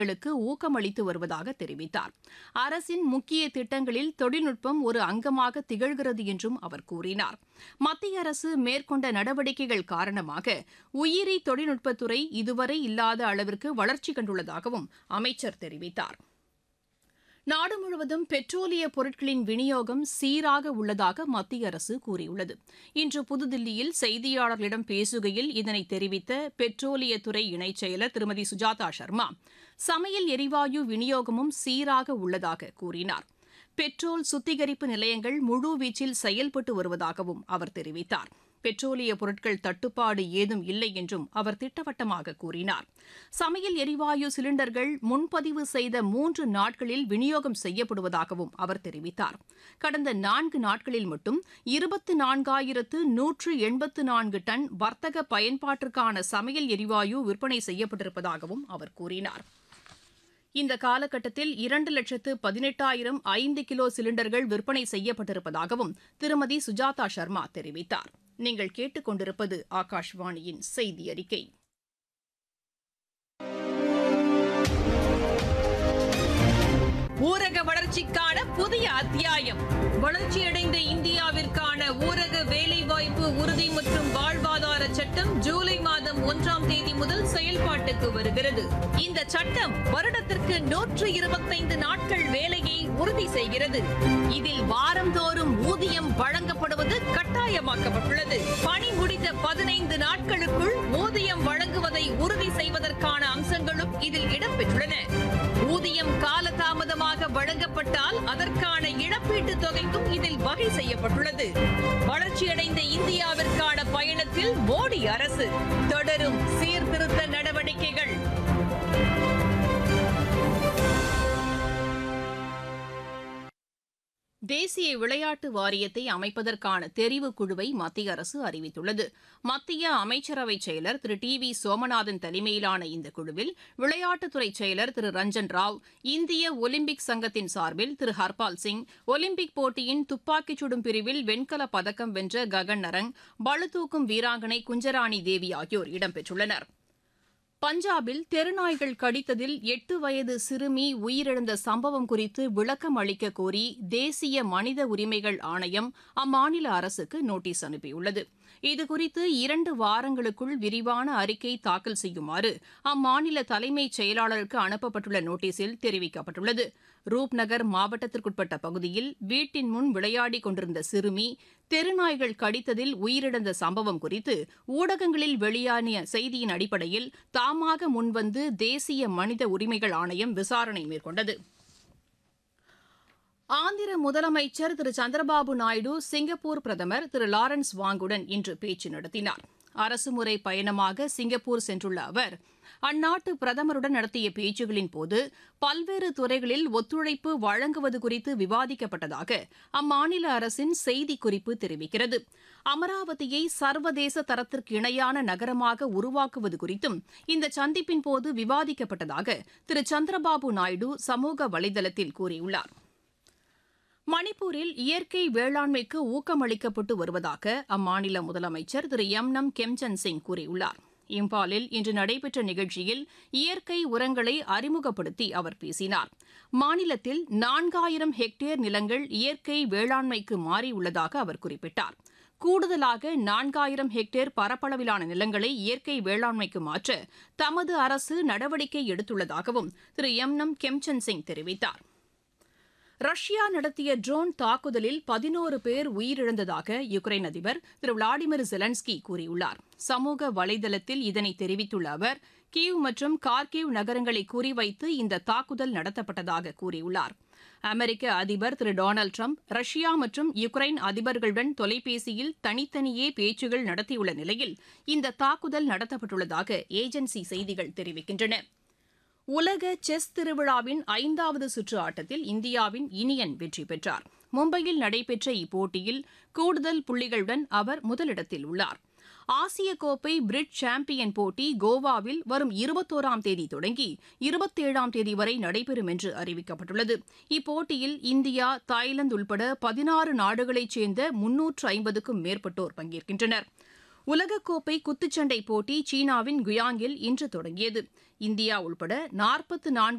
களுக்கு ஊக்கமளித்து வருவதாக தெரிவித்தார். அரசின் முக்கிய திட்டங்களில் தொழில்நுட்பம் ஒரு அங்கமாக திகழ்கிறது என்றும் அவர் கூறினார். மத்திய அரசு மேற்கொண்ட நடவடிக்கைகள் காரணமாக உயிரி தொழில்நுட்பத்துறை இதுவரை இல்லாத அளவிற்கு வளர்ச்சி கண்டுள்ளதாகவும் அமைச்சர் தெரிவித்தார். நாடு முழுவதும் பெட்ரோலிய பொருட்களின் விநியோகம் சீராக உள்ளதாக மத்திய அரசு கூறியுள்ளது. இன்று புதுதில்லியில் செய்தியாளர்களிடம் பேசுகையில் இதனை தெரிவித்த பெட்ரோலியத்துறை இணைச் செயலர் திருமதி சுஜாதா சர்மா, சமையல் எரிவாயு விநியோகமும் சீராக உள்ளதாக கூறினார். பெட்ரோல் சுத்திகரிப்பு நிலையங்கள் முழுவீச்சில் செயல்பட்டு வருவதாகவும் அவர் தெரிவித்தார். பெட்ரோலிய பொருட்கள் தட்டுப்பாடு ஏதும் இல்லை என்றும் அவர் திட்டவட்டமாக கூறினார். சமையல் எரிவாயு சிலிண்டர்கள் முன்பதிவு செய்த 3 நாட்களில் விநியோகம் செய்யப்படுவதாகவும் அவர் தெரிவித்தார். கடந்த 4 நாட்களில் மட்டும் 24,184 டன் வர்த்தக பயன்பாட்டிற்கான சமையல் எரிவாயு விற்பனை செய்யப்பட்டிருப்பதாகவும் அவர் கூறினார். இந்த காலகட்டத்தில் 2,18,000 5 கிலோ சிலிண்டர்கள் விற்பனை செய்யப்பட்டிருப்பதாகவும் திருமதி சுஜாதா சர்மா தெரிவித்தார். நீங்கள் கேட்டுக்கொண்டிருப்பது ஆகாஷ்வாணியின் செய்தி அறிக்கை. ஊரக வளர்ச்சிக்கான புதிய அத்தியாயம். வளர்ச்சியடைந்த இந்தியாவிற்கான ஊரக வேலைவாய்ப்பு உறுதி மற்றும் வாழ்வாதார சட்டம் ஜூலை மாதம் 1ஆம் தேதி முதல் செயல்பாட்டுக்கு வருகிறது. இந்த சட்டம் வருடத்திற்கு 125 நாட்கள் வேலையை உறுதி செய்கிறது. இதில் வாரந்தோறும் ஊதியம் வழங்கப்படுவது கட்டாயமாக்கப்பட்டுள்ளது. பணி முடிந்த 15 நாட்களுக்குள் ஊதியம் வழங்குவதை உறுதி செய்வதற்கான அம்சங்களும் இதில் இடம்பெற்றுள்ளன. ஊதியம் காலதாமதமாக வழங்கப்பட்டால் அதற்கான இழப்பீட்டுத் தொகைக்கும் இதில் வகை செய்யப்பட்டுள்ளது. வளர்ச்சியடைந்த இந்தியாவிற்கான பயணத்தில் மோடி அரசு தொடரும் சீர்திருத்த நடவடிக்கைகள். தேசிய விளையாட்டு வாரியத்தை அமைப்பதற்கான தெரிவுக்குழுவை மத்திய அரசு அறிவித்துள்ளது. மத்திய அமைச்சரவை செயலர் திரு டி.வி. சோமநாதன் தலைமையிலான இந்த குழுவில் விளையாட்டுத்துறை செயலர் திரு ரஞ்சன் ராவ், இந்திய ஒலிம்பிக் சங்கத்தின் சார்பில் திரு ஹர்பால் சிங், ஒலிம்பிக் போட்டியின் துப்பாக்கிச் சுடும் பிரிவில் வெண்கலப் பதக்கம் வென்ற ககன் நரங், பளுதூக்கும் வீராங்கனை குஞ்சராணி தேவி ஆகியோர் இடம்பெற்றுள்ளனர். பஞ்சாபில் தெருநாய்கள் கடித்ததில் 8 வயது சிறுமி உயிரிழந்த சம்பவம் குறித்து விளக்கம் அளிக்க கோரி தேசிய மனித உரிமைகள் ஆணையம் அம்மாநில அரசுக்கு நோட்டீஸ் அனுப்பியுள்ளது. இதுகுறித்து 2 வாரங்களுக்குள் விரிவான அறிக்கை தாக்கல் செய்யுமாறு அம்மாநில தலைமைச் செயலாளருக்கு அனுப்பப்பட்டுள்ள நோட்டீஸில் தெரிவிக்கப்பட்டுள்ளது. ரூப்நகர் மாவட்டத்திற்குட்பட்ட பகுதியில் வீட்டின் முன் விளையாடிக் கொண்டிருந்த சிறுமி தெருநாய்கள் கடித்ததில் உயிரிழந்த சம்பவம் குறித்து ஊடகங்களில் வெளியான செய்தியின் அடிப்படையில் தாமாக முன்வந்து தேசிய மனித உரிமைகள் ஆணையம் விசாரணை மேற்கொண்டது. ஆந்திர முதலமைச்சர் திரு சந்திரபாபு நாயுடு சிங்கப்பூர் பிரதமர் திரு லாரன்ஸ் வாங்குடன் இன்று பேச்சு நடத்தினார். அரசுமுறை பயணமாக சிங்கப்பூர் சென்றுள்ள அவர் அந்நாட்டு பிரதமருடன் நடத்திய பேச்சுகளின் போது பல்வேறு துறைகளில் ஒத்துழைப்பு வழங்குவது குறித்து விவாதிக்கப்பட்டதாக அம்மாநில அரசின் செய்திக்குறிப்பு தெரிவிக்கிறது. அமராவதியை சர்வதேச தரத்திற்கு இணையான நகரமாக உருவாக்குவது குறித்தும் இந்த சந்திப்பின் போது விவாதிக்கப்பட்டதாக திரு சந்திரபாபு நாயுடு சமூக வலைதளத்தில் கூறியுள்ளார். மணிப்பூரில் இயற்கை வேளாண்மைக்கு ஊக்கமளிக்கப்பட்டு வருவதாக அம்மாநில முதலமைச்சர் திரு எம் கெம்சந்த் சிங் கூறியுள்ளார். இம்பாலில் இன்று நடைபெற்ற நிகழ்ச்சியில் இயற்கை உரங்களை அறிமுகப்படுத்தி அவர் பேசினார். மாநிலத்தில் 4000 ஹெக்டேர் நிலங்கள் இயற்கை வேளாண்மைக்கு மாறியுள்ளதாக அவர் குறிப்பிட்டார். கூடுதலாக 4000 ஹெக்டேர் பரப்பளவிலான நிலங்களை இயற்கை வேளாண்மைக்கு மாற்ற தமது அரசு நடவடிக்கை எடுத்துள்ளதாகவும் திரு எம் கெம்சந்த் சிங் தெரிவித்தார். ரஷ்யா நடத்திய ட்ரோன் தாக்குதலில் 11 பேர் உயிரிழந்ததாக யுக்ரைன் அதிபர் திரு விளாடிமிர் ஜெலன்ஸ்கி கூறியுள்ளார். சமூக வலைதளத்தில் இதனை தெரிவித்துள்ள அவர் கீவ் மற்றும் கார்கிவ் நகரங்களை குறிவைத்து இந்த தாக்குதல் நடத்தப்பட்டதாக கூறியுள்ளார். அமெரிக்க அதிபர் திரு டொனால்டு டிரம்ப் ரஷ்யா மற்றும் யுக்ரைன் அதிபர்களுடன் தொலைபேசியில் தனித்தனியே பேச்சுகள் நடத்தியுள்ள நிலையில் இந்த தாக்குதல் நடத்தப்பட்டுள்ளதாக ஏஜென்சி செய்திகள் தெரிவிக்கின்றன. உலக செஸ் திருவிழாவின் 5வது சுற்று ஆட்டத்தில் இந்தியாவின் இனியன் வெற்றி பெற்றார். மும்பையில் நடைபெற்ற இப்போட்டியில் கூடுதல் புள்ளிகளுடன் அவர் முதலிடத்தில் உள்ளார். ஆசிய கோப்பை பிரிட்ஜ் சாம்பியன் போட்டி கோவாவில் வரும் 21ஆம் தேதி தொடங்கி 27ஆம் தேதி வரை நடைபெறும் என்று அறிவிக்கப்பட்டுள்ளது. இப்போட்டியில் இந்தியா, தாய்லாந்து உள்பட 16 நாடுகளைச் சேர்ந்த 350க்கும் மேற்பட்டோர் பங்கேற்கின்றனர். உலகக்கோப்பை குத்துச்சண்டை போட்டி சீனாவின் குயாங்கில் இன்று தொடங்கியது. இந்தியா உள்பட 44